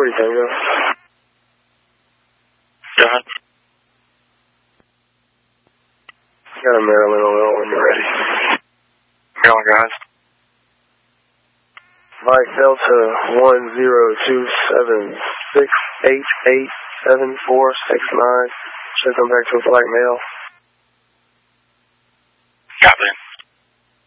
40, Tango. Go ahead. Got a Maryland oil when you're ready. Maryland, go ahead. Mike Delta 10276887469. Should come back to a flight mail. Copy.